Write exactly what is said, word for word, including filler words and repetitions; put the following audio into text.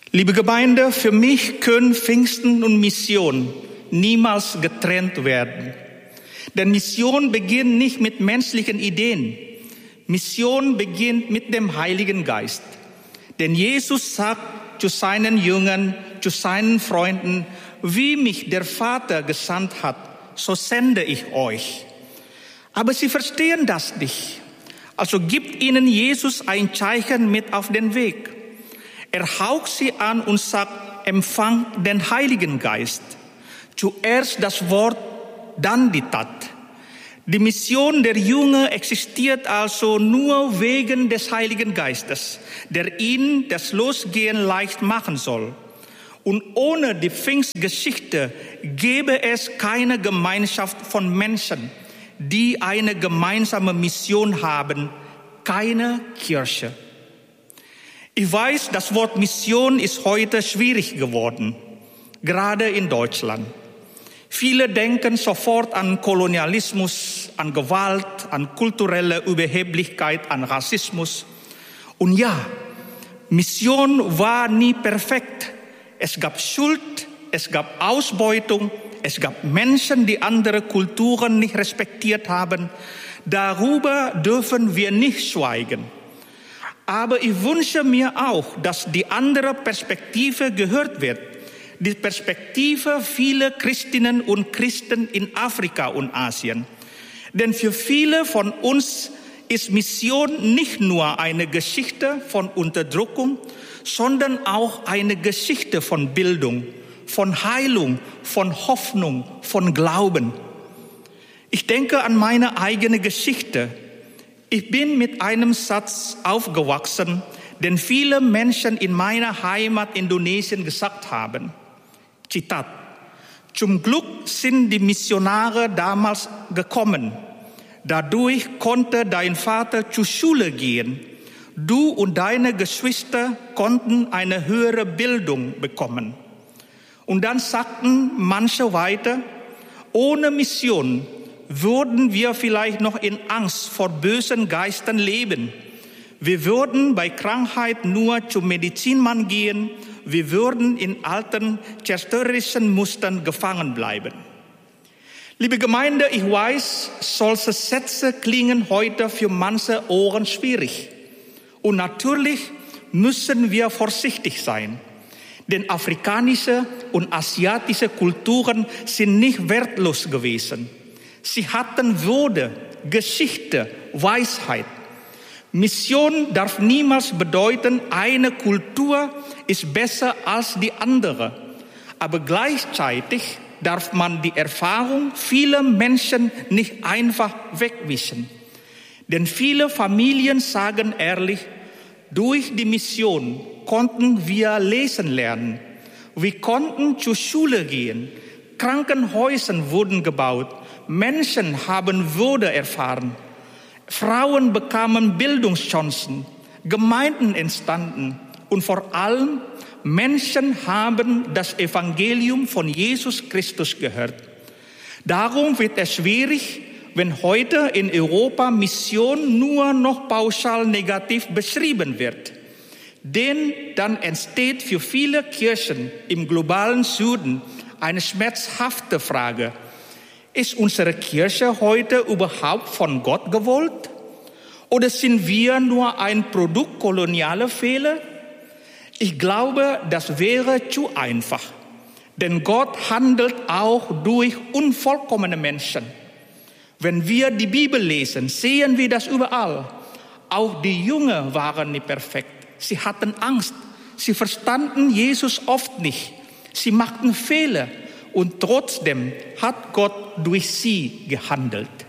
Liebe Gemeinde, für mich können Pfingsten und Mission niemals getrennt werden. Denn Mission beginnt nicht mit menschlichen Ideen. Mission beginnt mit dem Heiligen Geist. Denn Jesus sagt zu seinen Jüngern, zu seinen Freunden, wie mich der Vater gesandt hat, so sende ich euch. Aber sie verstehen das nicht. Also gibt ihnen Jesus ein Zeichen mit auf den Weg. Er haucht sie an und sagt, empfangt den Heiligen Geist. Zuerst das Wort, dann die Tat. Die Mission der Jünger existiert also nur wegen des Heiligen Geistes, der ihnen das Losgehen leicht machen soll. Und ohne die Pfingstgeschichte gäbe es keine Gemeinschaft von Menschen, die eine gemeinsame Mission haben, keine Kirche. Ich weiß, das Wort Mission ist heute schwierig geworden, gerade in Deutschland. Viele denken sofort an Kolonialismus, an Gewalt, an kulturelle Überheblichkeit, an Rassismus. Und ja, Mission war nie perfekt. Es gab Schuld, es gab Ausbeutung, es gab Menschen, die andere Kulturen nicht respektiert haben. Darüber dürfen wir nicht schweigen. Aber ich wünsche mir auch, dass die andere Perspektive gehört wird. Die Perspektive vieler Christinnen und Christen in Afrika und Asien. Denn für viele von uns ist Mission nicht nur eine Geschichte von Unterdrückung, sondern auch eine Geschichte von Bildung, von Heilung, von Hoffnung, von Glauben. Ich denke an meine eigene Geschichte. Ich bin mit einem Satz aufgewachsen, den viele Menschen in meiner Heimat Indonesien gesagt haben. Zitat: Zum Glück sind die Missionare damals gekommen. Dadurch konnte dein Vater zur Schule gehen. Du und deine Geschwister konnten eine höhere Bildung bekommen. Und dann sagten manche weiter, ohne Mission würden wir vielleicht noch in Angst vor bösen Geistern leben. Wir würden bei Krankheit nur zum Medizinmann gehen. Wir würden in alten zerstörerischen Mustern gefangen bleiben. Liebe Gemeinde, ich weiß, solche Sätze klingen heute für manche Ohren schwierig. Und natürlich müssen wir vorsichtig sein. Denn afrikanische und asiatische Kulturen sind nicht wertlos gewesen. Sie hatten Würde, Geschichte, Weisheit. Mission darf niemals bedeuten, eine Kultur ist besser als die andere. Aber gleichzeitig darf man die Erfahrung vieler Menschen nicht einfach wegwischen. Denn viele Familien sagen ehrlich, durch die Mission konnten wir lesen lernen. Wir konnten zur Schule gehen. Krankenhäuser wurden gebaut. Menschen haben Würde erfahren. Frauen bekamen Bildungschancen. Gemeinden entstanden. Und vor allem, Menschen haben das Evangelium von Jesus Christus gehört. Darum wird es schwierig, wenn heute in Europa Mission nur noch pauschal negativ beschrieben wird. Denn dann entsteht für viele Kirchen im globalen Süden eine schmerzhafte Frage. Ist unsere Kirche heute überhaupt von Gott gewollt? Oder sind wir nur ein Produkt kolonialer Fehler? Ich glaube, das wäre zu einfach. Denn Gott handelt auch durch unvollkommene Menschen. Wenn wir die Bibel lesen, sehen wir das überall. Auch die Jünger waren nicht perfekt. Sie hatten Angst. Sie verstanden Jesus oft nicht. Sie machten Fehler. Und trotzdem hat Gott durch sie gehandelt.